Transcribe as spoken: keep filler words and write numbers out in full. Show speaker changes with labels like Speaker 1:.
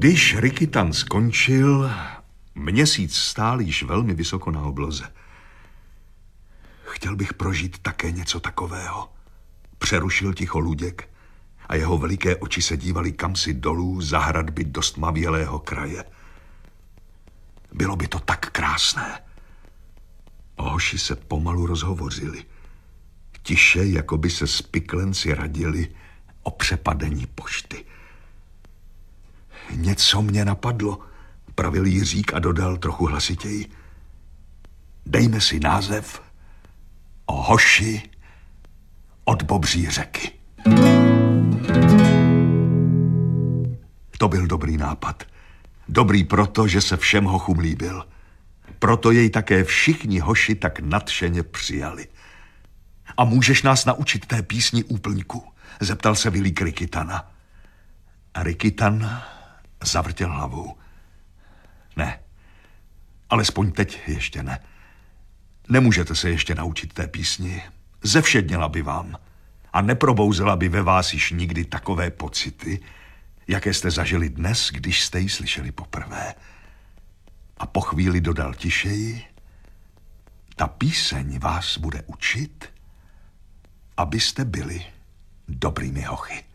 Speaker 1: Když Rikitan skončil, měsíc stál již velmi vysoko na obloze. Chtěl bych prožít také něco takového. Přerušil ticho Luděk a jeho veliké oči se dívaly kamsi dolů za hradby do stmavělého kraje. Bylo by to tak krásné. Hoši se pomalu rozhovořili. Tiše, jako by se spiklenci radili o přepadení pošty. Něco mě napadlo, pravil Jiřík a dodal trochu hlasitěji. Dejme si název o hoši od Bobří řeky. To byl dobrý nápad. Dobrý proto, že se všem hochům líbil. Proto jej také všichni hoši tak nadšeně přijali. A můžeš nás naučit té písni úplňku? Zeptal se Vilík Rikitana. A Rikitan zavrtěl hlavou. Ne, alespoň teď ještě ne. Nemůžete se ještě naučit té písni. Zevšedněla by vám a neprobouzela by ve vás již nikdy takové pocity, jaké jste zažili dnes, když jste ji slyšeli poprvé. A po chvíli dodal tišeji, ta píseň vás bude učit, abyste byli dobrými hochy.